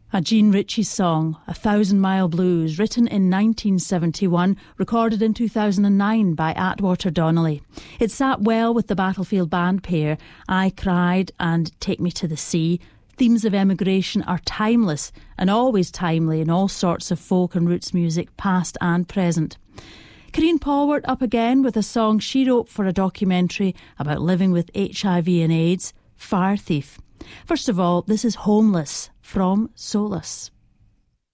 A Jean Ritchie song, A Thousand Mile Blues, written in 1971, recorded in 2009 by Atwater Donnelly. It sat well with the Battlefield Band pair, I Cried and Take Me to the Sea. Themes of emigration are timeless and always timely in all sorts of folk and roots music, past and present. Karine Polwart up again with a song she wrote for a documentary about living with HIV and AIDS, Fire Thief. First of all, this is Homeless from Solace.